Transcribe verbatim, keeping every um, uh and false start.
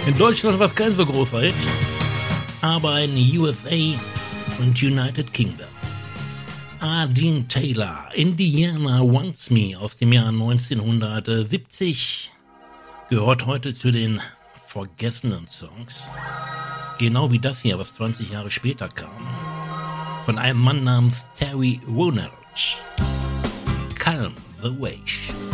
In Deutschland war es kein so großer Hit, aber in U S A und United Kingdom. Dean Taylor, Indiana Wants Me aus dem Jahr neunzehnhundertsiebzig, gehört heute zu den vergessenen Songs. Genau wie das hier, was zwanzig Jahre später kam. Von einem Mann namens Terry Ronald. Calm the Wave.